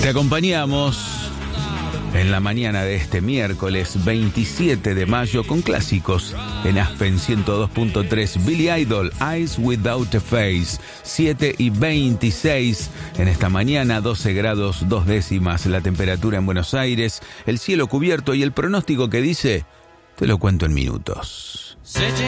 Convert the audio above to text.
Te acompañamos en la mañana de este miércoles 27 de mayo con clásicos en Aspen 102.3. Billy Idol, Eyes Without a Face, 7:26 en esta mañana, 12 grados 2 décimas la temperatura en Buenos Aires, el cielo cubierto y el pronóstico que dice, te lo cuento en minutos.